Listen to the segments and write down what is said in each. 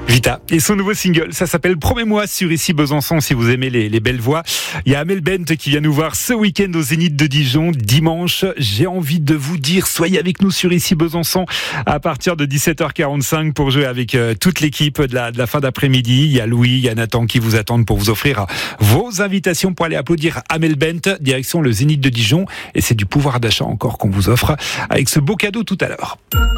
Vita et son nouveau single, ça s'appelle Promets-moi sur Ici Besançon si vous aimez les belles voix. Il y a Amel Bent qui vient nous voir ce week-end au Zénith de Dijon, dimanche. J'ai envie de vous dire, soyez avec nous sur Ici Besançon à partir de 17h45 pour jouer avec toute l'équipe de la fin d'après-midi. Il y a Louis, il y a Nathan qui vous attendent pour vous offrir vos invitations pour aller applaudir Amel Bent, direction le Zénith de Dijon. Et c'est du pouvoir d'achat encore qu'on vous offre avec ce beau cadeau tout à l'heure.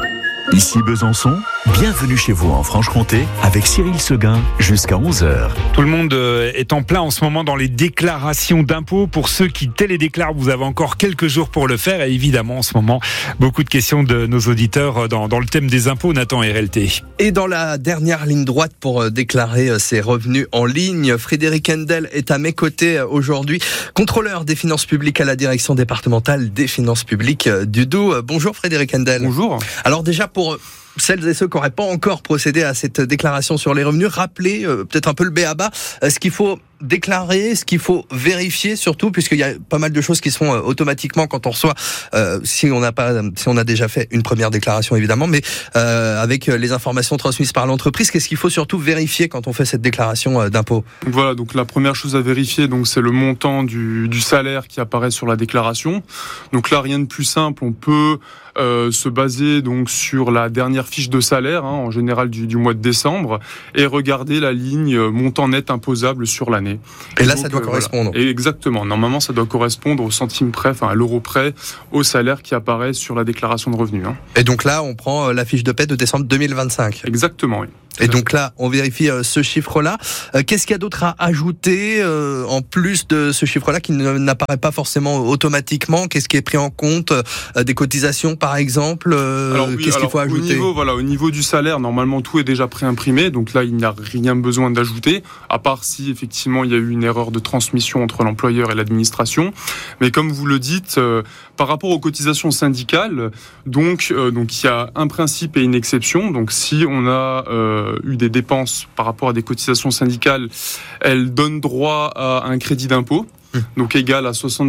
Ici Besançon, bienvenue chez vous en Franche-Comté avec Cyril Seguin jusqu'à 11h. Tout le monde est en plein en ce moment dans les déclarations d'impôts. Pour ceux qui télédéclarent, vous avez encore quelques jours pour le faire. Et évidemment, en ce moment, beaucoup de questions de nos auditeurs dans le thème des impôts, Nathan RLT. Et dans la dernière ligne droite pour déclarer ses revenus en ligne, Frédéric Hendel est à mes côtés aujourd'hui, contrôleur des finances publiques à la direction départementale des finances publiques du Doubs. Bonjour Frédéric Hendel. Bonjour. Alors déjà pour celles et ceux qui n'auraient pas encore procédé à cette déclaration sur les revenus, rappelez peut-être un peu le b.a.-ba, ce qu'il faut déclarer, ce qu'il faut vérifier surtout, puisqu'il y a pas mal de choses qui se font automatiquement quand on reçoit, si on a déjà fait une première déclaration évidemment, mais avec les informations transmises par l'entreprise, qu'est-ce qu'il faut surtout vérifier quand on fait cette déclaration d'impôt ? Voilà, donc la première chose à vérifier, donc c'est le montant du salaire qui apparaît sur la déclaration. Donc là, rien de plus simple, on peut se baser donc sur la dernière fiche de salaire, en général du mois de décembre, et regarder la ligne montant net imposable sur l'année. Et là, donc, ça doit correspondre. Voilà. Et exactement. Normalement, ça doit correspondre au centime près, à l'euro près, au salaire qui apparaît sur la déclaration de revenus. Et donc là, on prend la fiche de paie de décembre 2025. Exactement, oui. Et donc là, on vérifie ce chiffre-là. Qu'est-ce qu'il y a d'autre à ajouter en plus de ce chiffre-là qui n'apparaît pas forcément automatiquement ? Qu'est-ce qui est pris en compte ? Des cotisations, par exemple ? Qu'est-ce qu'il faut ajouter ? Au niveau du salaire, normalement, tout est déjà préimprimé. Donc là, il n'y a rien besoin d'ajouter, à part si, effectivement, il y a eu une erreur de transmission entre l'employeur et l'administration. Mais comme vous le dites, par rapport aux cotisations syndicales, donc il y a un principe et une exception. Donc si on a eu des dépenses par rapport à des cotisations syndicales, elles donnent droit à un crédit d'impôt, donc égal à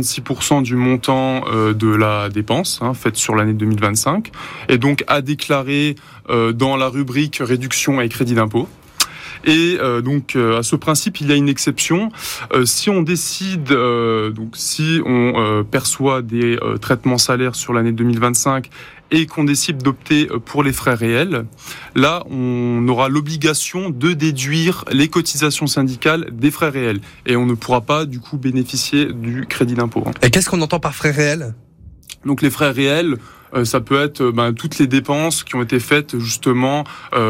66% du montant de la dépense faite sur l'année 2025, et donc à déclarer dans la rubrique réduction et crédit d'impôt. Et donc à ce principe, il y a une exception. Si on décide, si on perçoit des traitements salaires sur l'année 2025 et qu'on décide d'opter pour les frais réels, là, on aura l'obligation de déduire les cotisations syndicales des frais réels. Et on ne pourra pas, du coup, bénéficier du crédit d'impôt. Et qu'est-ce qu'on entend par frais réels ? Donc les frais réels, ça peut être toutes les dépenses qui ont été faites justement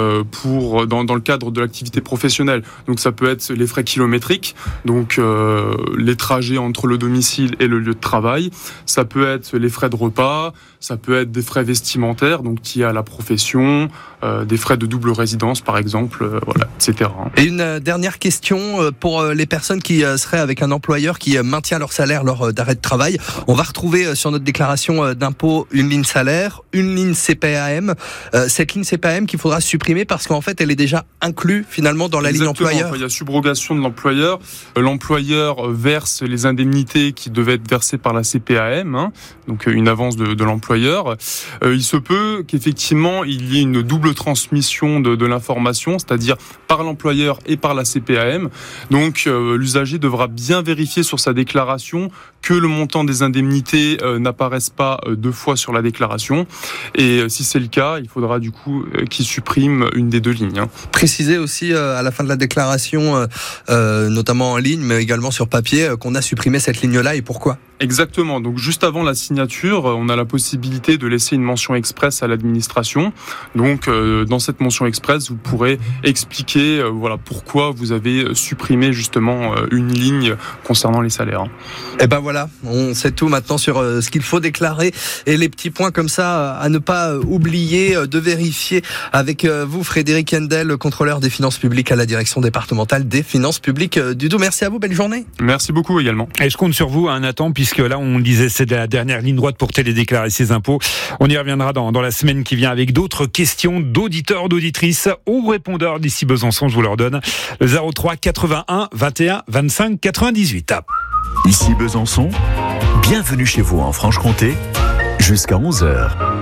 dans le cadre de l'activité professionnelle. Donc ça peut être les frais kilométriques, donc les trajets entre le domicile et le lieu de travail. Ça peut être les frais de repas, ça peut être des frais vestimentaires, donc liés à la profession, des frais de double résidence par exemple, etc. Et une dernière question pour les personnes qui seraient avec un employeur qui maintient leur salaire lors d'arrêt de travail. On va retrouver sur notre déclaration d'impôt une ligne salaire, une ligne CPAM. Cette ligne CPAM qu'il faudra supprimer parce qu'en fait, elle est déjà inclue finalement dans la ligne employeur. Il y a subrogation de l'employeur. L'employeur verse les indemnités qui devaient être versées par la CPAM, donc une avance de l'employeur. Il se peut qu'effectivement, il y ait une double transmission de l'information, c'est-à-dire par l'employeur et par la CPAM. Donc, l'usager devra bien vérifier sur sa déclaration que le montant des indemnités n'apparaisse pas deux fois sur la déclaration. Et si c'est le cas, il faudra du coup qu'il supprime une des deux lignes. Préciser aussi à la fin de la déclaration, notamment en ligne, mais également sur papier, qu'on a supprimé cette ligne-là et pourquoi ? Exactement. Donc juste avant la signature, on a la possibilité de laisser une mention express à l'administration. Donc dans cette mention express, vous pourrez expliquer pourquoi vous avez supprimé justement une ligne concernant les salaires. Et ben voilà, on sait tout maintenant sur ce qu'il faut déclarer et les petits points comme ça à ne pas oublier de vérifier avec vous, Frédéric Hendel, contrôleur des finances publiques à la direction départementale des finances publiques du Doubs. Merci à vous, belle journée. Merci beaucoup également. Et je compte sur vous, Nathan, puisque là on disait c'est la dernière ligne droite pour télédéclarer ses impôts. On y reviendra dans la semaine qui vient avec d'autres questions d'auditeurs, d'auditrices ou répondeurs d'ici Besançon. Je vous leur donne le 03 81 21 25 98. Ici Besançon, bienvenue chez vous en Franche-Comté, jusqu'à 11h.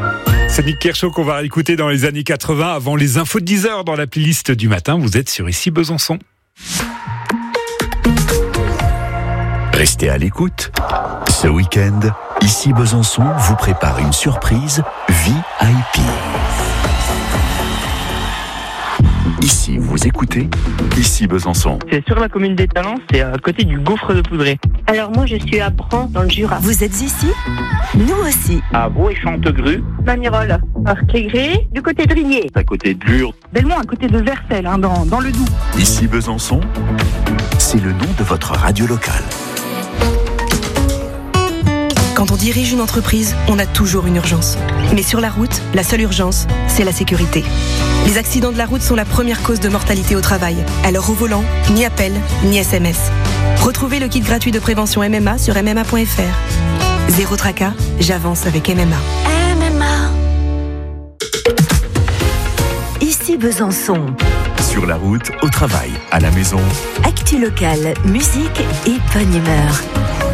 C'est Nick Kershaw qu'on va écouter dans les années 80 avant les infos de 10h dans la playlist du matin. Vous êtes sur Ici Besançon. Restez à l'écoute. Ce week-end, Ici Besançon vous prépare une surprise VIP. Ici, vous écoutez Ici Besançon. C'est sur la commune des Talents, c'est à côté du Gouffre de Poudré. Alors moi je suis à Bran dans le Jura. Vous êtes ici ? Nous aussi. À Beau et Chantegru. Bagnerolles, Arclégré, du côté de Rigné. À côté de Lure. Belmont à côté de Vercelles, dans le Doubs. Ici Besançon, c'est le nom de votre radio locale. Quand on dirige une entreprise, on a toujours une urgence. Mais sur la route, la seule urgence, c'est la sécurité. Les accidents de la route sont la première cause de mortalité au travail. Alors au volant, ni appel, ni SMS. Retrouvez le kit gratuit de prévention MMA sur MMA.fr. Zéro tracas, j'avance avec MMA. MMA. Ici Besançon. Sur la route, au travail, à la maison. Actu locale, musique et bonne humeur.